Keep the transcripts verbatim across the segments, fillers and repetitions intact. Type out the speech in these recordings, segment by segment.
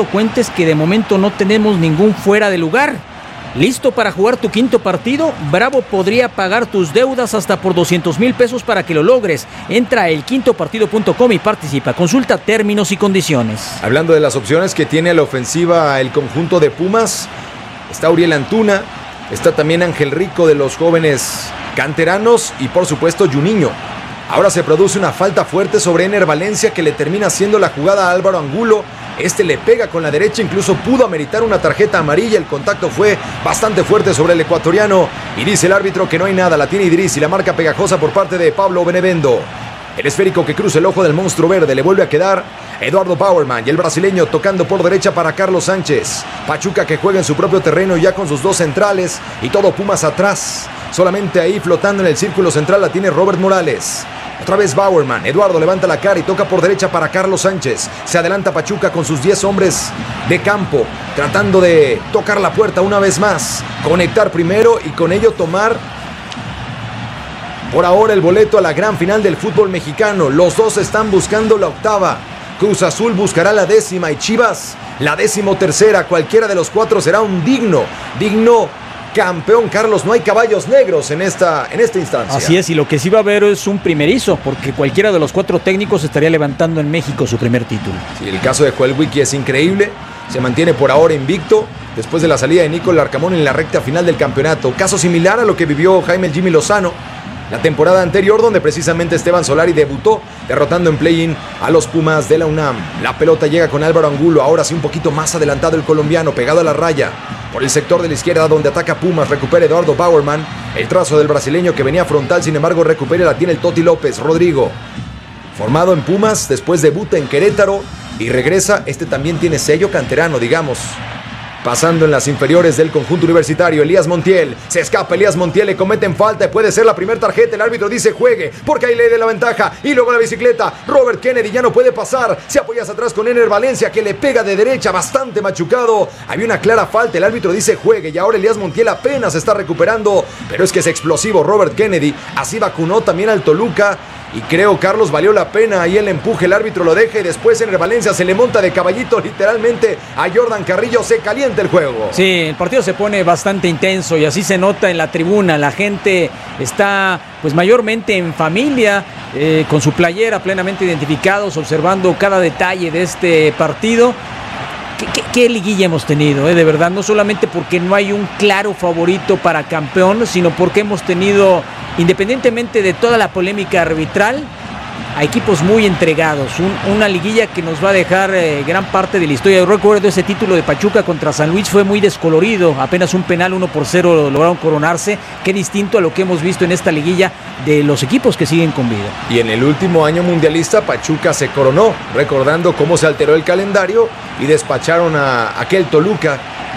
dado cuenta es que de momento no tenemos ningún fuera de lugar. ¿Listo para jugar tu quinto partido? Bravo podría pagar tus deudas hasta por doscientos mil pesos para que lo logres. Entra a el quinto partido punto com y participa. Consulta términos y condiciones. Hablando de las opciones que tiene a la ofensiva el conjunto de Pumas, está Uriel Antuna, está también Ángel Rico de los jóvenes canteranos y por supuesto Juninho. Ahora se produce una falta fuerte sobre Ener Valencia que le termina haciendo la jugada a Álvaro Angulo. Este le pega con la derecha, incluso pudo ameritar una tarjeta amarilla. El contacto fue bastante fuerte sobre el ecuatoriano y dice el árbitro que no hay nada. La tiene Idrissi, la marca pegajosa por parte de Pablo Benevendo. El esférico que cruza el ojo del monstruo verde le vuelve a quedar Eduardo Bauerman y el brasileño tocando por derecha para Carlos Sánchez. Pachuca que juega en su propio terreno ya con sus dos centrales y todo Pumas atrás. Solamente ahí flotando en el círculo central la tiene Robert Morales. Otra vez Bauerman, Eduardo levanta la cara y toca por derecha para Carlos Sánchez. Se adelanta Pachuca con sus diez hombres de campo, tratando de tocar la puerta una vez más, conectar primero y con ello tomar por ahora el boleto a la gran final del fútbol mexicano. Los dos están buscando la octava. Cruz Azul buscará la décima y Chivas la décimo tercera. Cualquiera de los cuatro será un digno, digno campeón. Carlos, no hay caballos negros en esta, en esta instancia. Así es, y lo que sí va a haber es un primerizo, porque cualquiera de los cuatro técnicos estaría levantando en México su primer título. Sí, el caso de Joel Wiki es increíble, se mantiene por ahora invicto después de la salida de Nico Larcamón en la recta final del campeonato. Caso similar a lo que vivió Jaime el Jimmy Lozano la temporada anterior, donde precisamente Esteban Solari debutó derrotando en play-in a los Pumas de la UNAM. La pelota llega con Álvaro Angulo, ahora sí un poquito más adelantado el colombiano, pegado a la raya. Por el sector de la izquierda donde ataca Pumas, recupera Eduardo Bauerman. El trazo del brasileño que venía frontal, sin embargo recupera, la tiene el Toti López. Rodrigo, formado en Pumas, después debuta en Querétaro y regresa. Este también tiene sello canterano, digamos. Pasando en las inferiores del conjunto universitario, Elías Montiel. Se escapa Elías Montiel, le cometen falta. Puede ser la primera tarjeta. El árbitro dice juegue, porque ahí le da la ventaja. Y luego la bicicleta. Robert Kennedy ya no puede pasar. Se apoya hacia atrás con Ener Valencia, que le pega de derecha, bastante machucado. Había una clara falta. El árbitro dice juegue. Y ahora Elías Montiel apenas se está recuperando. Pero es que es explosivo Robert Kennedy. Así vacunó también al Toluca. Y creo, Carlos, valió la pena. Ahí el empuje, el árbitro lo deja y después Ener Valencia se le monta de caballito literalmente a Jordan Carrillo. Se calienta el juego. Sí, el partido se pone bastante intenso y así se nota en la tribuna. La gente está pues mayormente en familia, eh, con su playera plenamente identificados, observando cada detalle de este partido. ¿Qué, qué, qué liguilla hemos tenido? Eh? De verdad, no solamente porque no hay un claro favorito para campeón, sino porque hemos tenido, independientemente de toda la polémica arbitral, a equipos muy entregados, un, una liguilla que nos va a dejar eh, gran parte de la historia. Yo recuerdo ese título de Pachuca contra San Luis, fue muy descolorido, apenas un penal uno por cero lograron coronarse. Qué distinto a lo que hemos visto en esta liguilla de los equipos que siguen con vida. Y en el último año mundialista Pachuca se coronó, recordando cómo se alteró el calendario y despacharon a aquel Toluca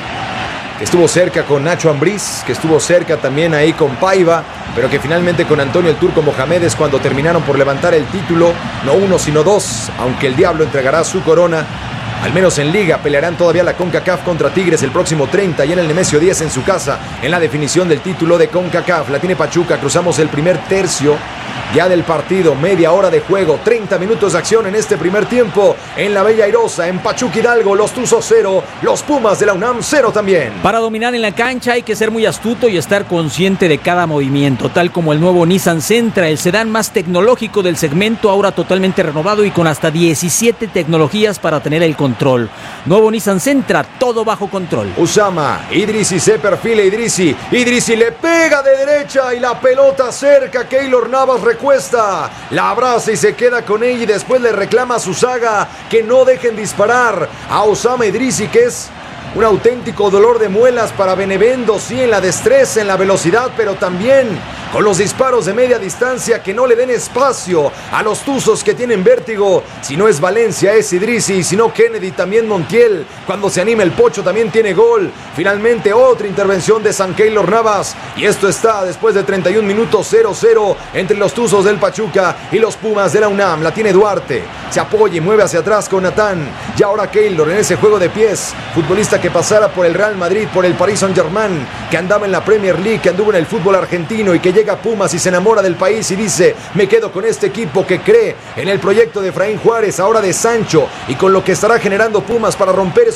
que estuvo cerca con Nacho Ambriz, que estuvo cerca también ahí con Paiva, pero que finalmente con Antonio el Turco Mohamed es cuando terminaron por levantar el título, no uno sino dos, aunque el Diablo entregará su corona, al menos en Liga. Pelearán todavía la CONCACAF contra Tigres el próximo treinta y en el Nemesio diez en su casa, en la definición del título de CONCACAF. La tiene Pachuca, cruzamos el primer tercio ya del partido, media hora de juego, treinta minutos de acción en este primer tiempo, en la Bella Airosa, en Pachuca Hidalgo, los Tuzos cero, los Pumas de la UNAM cero también. Para dominar en la cancha hay que ser muy astuto y estar consciente de cada movimiento, tal como el nuevo Nissan Sentra, el sedán más tecnológico del segmento, ahora totalmente renovado y con hasta diecisiete tecnologías para tener el control. Nuevo Nissan Sentra, todo bajo control. Usama, Idrissi se perfila, Idrissi, Idrissi le pega de derecha y la pelota cerca, Keylor Navas recuesta, la abraza y se queda con ella y después le reclama a su saga que no dejen disparar a Usama Idrissi, que es un auténtico dolor de muelas para Benevendo, sí, en la destreza, en la velocidad, pero también con los disparos de media distancia que no le den espacio a los Tuzos que tienen vértigo. Si no es Valencia, es Idrissi, y si no Kennedy, también Montiel. Cuando se anima el Pocho también tiene gol. Finalmente otra intervención de San Keylor Navas y esto está después de treinta y un minutos, cero cero entre los Tuzos del Pachuca y los Pumas de la UNAM. La tiene Duarte, se apoya y mueve hacia atrás con Natán y ahora Keylor en ese juego de pies, futbolista que pasara por el Real Madrid, por el Paris Saint-Germain, que andaba en la Premier League, que anduvo en el fútbol argentino y que llega a Pumas y se enamora del país y dice: me quedo con este equipo que cree en el proyecto de Efraín Juárez, ahora de Sancho, y con lo que estará generando Pumas para romper